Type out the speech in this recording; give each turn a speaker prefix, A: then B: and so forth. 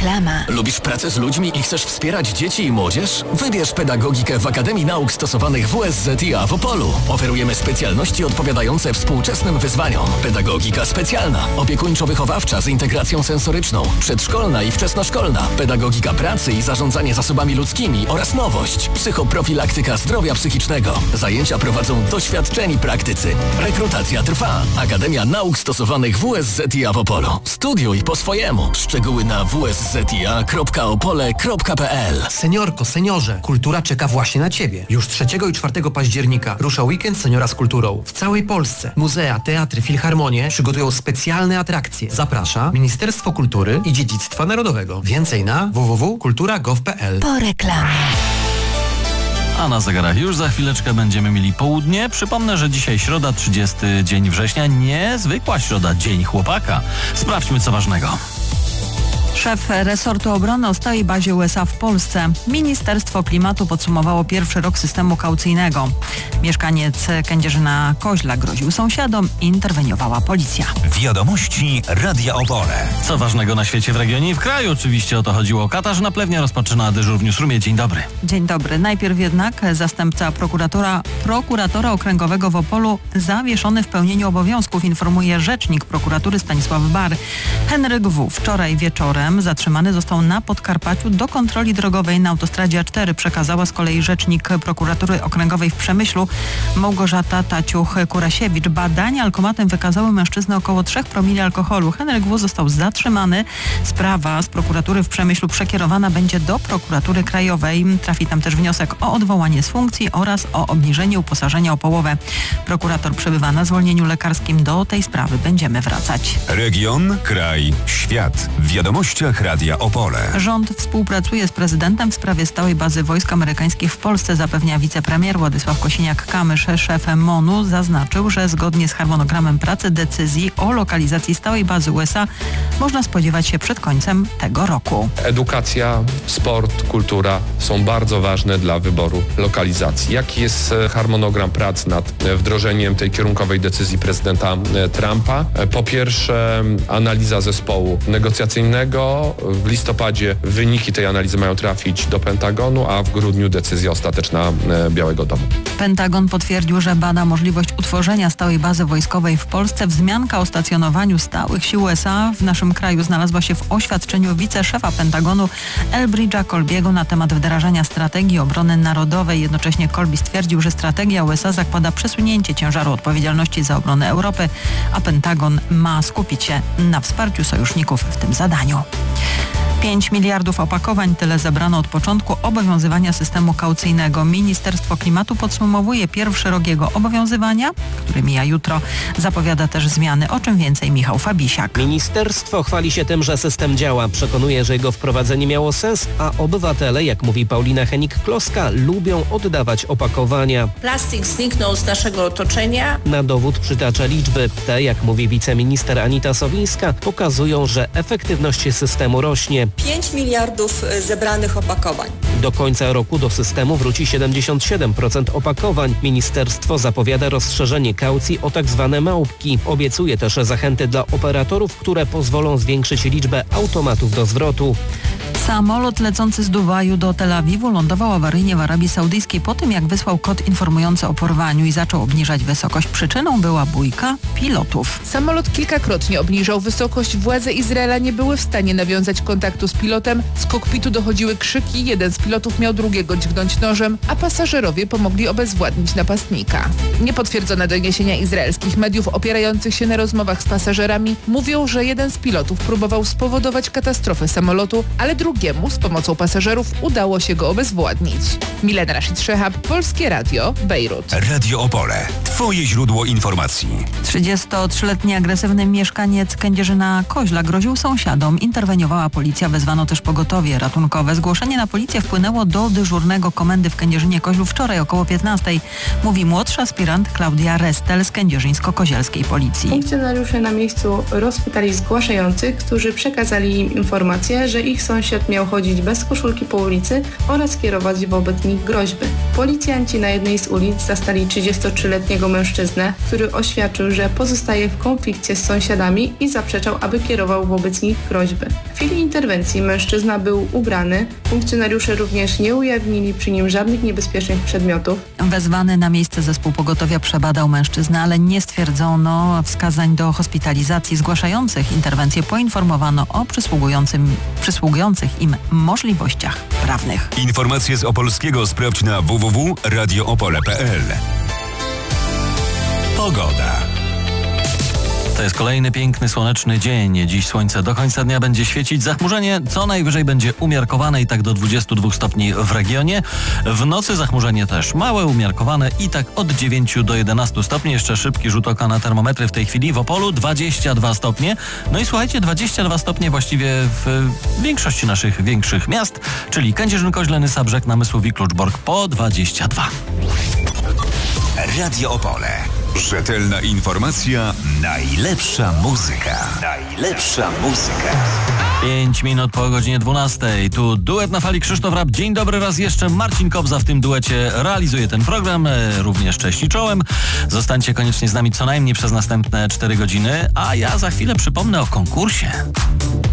A: Reklama.
B: Lubisz pracę z ludźmi i chcesz wspierać dzieci i młodzież? Wybierz pedagogikę w Akademii Nauk Stosowanych WSZiA w Opolu. Oferujemy specjalności odpowiadające współczesnym wyzwaniom. Pedagogika specjalna, opiekuńczo-wychowawcza z integracją sensoryczną, przedszkolna i wczesnoszkolna, pedagogika pracy i zarządzanie zasobami ludzkimi oraz nowość, psychoprofilaktyka zdrowia psychicznego. Zajęcia prowadzą doświadczeni praktycy. Rekrutacja trwa. Akademia Nauk Stosowanych WSZiA w Opolu. Studiuj po swojemu. Szczegóły na wszzia.opole.pl.
C: Seniorko, seniorze, kultura czeka właśnie na Ciebie. Już 3 i 4 października rusza weekend Seniora z kulturą. W całej Polsce muzea, teatry, filharmonie przygotują specjalne atrakcje. Zaprasza Ministerstwo Kultury i Dziedzictwa Narodowego. Więcej na www.kultura.gov.pl.
A: Po reklamie.
D: A na zegarach już za chwileczkę będziemy mieli południe. Przypomnę, że dzisiaj środa, 30 dzień września, niezwykła środa, dzień chłopaka. Sprawdźmy co ważnego.
E: Szef resortu obrony o stałej bazie USA w Polsce. Ministerstwo Klimatu podsumowało pierwszy rok systemu kaucyjnego. Mieszkaniec Kędzierzyna-Koźla groził sąsiadom, interweniowała policja.
F: Wiadomości Radia Opole.
D: Co ważnego na świecie, w regionie i w kraju? Oczywiście o to chodziło. Katarzyna Plewnia rozpoczyna dyżur w Newsroomie. Dzień dobry.
E: Dzień dobry. Najpierw jednak zastępca prokuratora okręgowego w Opolu zawieszony w pełnieniu obowiązków, informuje rzecznik prokuratury Stanisław Bar. Henryk W. wczoraj wieczorem zatrzymany został na Podkarpaciu do kontroli drogowej na autostradzie A4. Przekazała z kolei rzecznik prokuratury okręgowej w Przemyślu Małgorzata Taciuch-Kurasiewicz. Badania alkomatem wykazały mężczyznę około 3 promili alkoholu. Henryk W. został zatrzymany. Sprawa z prokuratury w Przemyślu przekierowana będzie do prokuratury krajowej. Trafi tam też wniosek o odwołanie z funkcji oraz o obniżenie uposażenia o połowę. Prokurator przebywa na zwolnieniu lekarskim. Do tej sprawy będziemy wracać.
F: Region, kraj, świat. W wiadomościach Radia Opole.
E: Rząd współpracuje z prezydentem w sprawie stałej bazy wojsk amerykańskich w Polsce, zapewnia wicepremier Władysław Kosiniak-Kamysz. Szef MON-u zaznaczył, że zgodnie z harmonogramem pracy decyzji o lokalizacji stałej bazy USA można spodziewać się przed końcem tego roku.
G: Edukacja, sport, kultura są bardzo ważne dla wyboru lokalizacji. Jaki jest harmonogram prac nad wdrożeniem tej kierunkowej decyzji prezydenta Trumpa? Po pierwsze, analiza zespołu negocjacyjnego. W listopadzie wyniki tej analizy mają trafić do Pentagonu, a w grudniu decyzja ostateczna Białego Domu.
E: Pentagon potwierdził, że bada możliwość utworzenia stałej bazy wojskowej w Polsce. Wzmianka o stacjonowaniu stałych sił USA w naszym kraju znalazła się w oświadczeniu wiceszefa Pentagonu Elbridge'a Colby'ego na temat wdrażania strategii obrony narodowej. Jednocześnie Colby stwierdził, że strategia USA zakłada przesunięcie ciężaru odpowiedzialności za obronę Europy, a Pentagon ma skupić się na wsparciu sojuszników w tym zadaniu. 5 miliardów opakowań, tyle zebrano od początku obowiązywania systemu kaucyjnego. Ministerstwo Klimatu podsumowuje pierwszy rok jego obowiązywania, który mija jutro. Zapowiada też zmiany. O czym więcej Michał Fabisiak.
H: Ministerstwo chwali się tym, że system działa. Przekonuje, że jego wprowadzenie miało sens, a obywatele, jak mówi Paulina Henik-Kloska, lubią oddawać opakowania.
I: Plastik zniknął z naszego otoczenia.
H: Na dowód przytacza liczby. Te, jak mówi wiceminister Anita Sowińska, pokazują, że efektywność systemu rośnie.
I: 5 miliardów zebranych opakowań.
H: Do końca roku do systemu wróci 77% opakowań. Ministerstwo zapowiada rozszerzenie kaucji o tak zwane małpki. Obiecuje też zachęty dla operatorów, które pozwolą zwiększyć liczbę automatów do zwrotu.
E: Samolot lecący z Dubaju do Tel Awiwu lądował awaryjnie w Arabii Saudyjskiej po tym, jak wysłał kod informujący o porwaniu i zaczął obniżać wysokość. Przyczyną była bójka pilotów.
J: Samolot kilkakrotnie obniżał wysokość. Władze Izraela nie były w stanie nawiązać kontaktu z pilotem. Z kokpitu dochodziły krzyki. Jeden z pilotów miał drugiego dźgnąć nożem, a pasażerowie pomogli obezwładnić napastnika. Niepotwierdzone doniesienia izraelskich mediów opierających się na rozmowach z pasażerami mówią, że jeden z pilotów próbował spowodować katastrofę samolotu, ale drugiemu z pomocą pasażerów udało się go obezwładnić. Milena Rashid-Szehab, Polskie Radio, Bejrut.
F: Radio Opole. Twoje źródło informacji.
E: 33-letni agresywny mieszkaniec Kędzierzyna-Koźla groził sąsiadom. Interweniowała policja, wezwano też pogotowie ratunkowe. Zgłoszenie na policję wpłynęło do dyżurnego komendy w Kędzierzynie-Koźlu wczoraj około 15:00, mówi młodszy aspirant Klaudia Restel z kędzierzyńsko-kozielskiej policji.
K: Funkcjonariusze na miejscu rozpytali zgłaszających, którzy przekazali im informację, że ich sąsiad miał chodzić bez koszulki po ulicy oraz kierować wobec nich groźby. Policjanci na jednej z ulic zastali 33-letniego mężczyznę, który oświadczył, że pozostaje w konflikcie z sąsiadami i zaprzeczał, aby kierował wobec nich groźby. W chwili interwencji mężczyzna był ubrany. Funkcjonariusze również nie ujawnili przy nim żadnych niebezpiecznych przedmiotów.
E: Wezwany na miejsce zespół pogotowia przebadał mężczyznę, ale nie stwierdzono wskazań do hospitalizacji. Zgłaszających interwencję poinformowano o przysługujących im możliwościach prawnych.
F: Informacje z Opolskiego sprawdź na www.radioopole.pl. Pogoda.
D: To jest kolejny piękny, słoneczny dzień. Dziś słońce do końca dnia będzie świecić. Zachmurzenie co najwyżej będzie umiarkowane i tak do 22 stopni w regionie. W nocy zachmurzenie też małe, umiarkowane i tak od 9 do 11 stopni. Jeszcze szybki rzut oka na termometry w tej chwili. W Opolu 22 stopnie. No i słuchajcie, 22 stopnie właściwie w większości naszych większych miast, czyli Kędzierzyn-Koźle, Nysa, Brzeg, Namysłów i Kluczbork po 22.
F: Radio Opole. Rzetelna informacja, najlepsza muzyka. Najlepsza muzyka.
D: 5 minut po godzinie 12. Tu duet na fali Krzysztof Rap. Dzień dobry raz jeszcze. Marcin Kobza w tym duecie realizuje ten program. Również cześć i czołem. Zostańcie koniecznie z nami co najmniej przez następne 4 godziny. A ja za chwilę przypomnę o konkursie.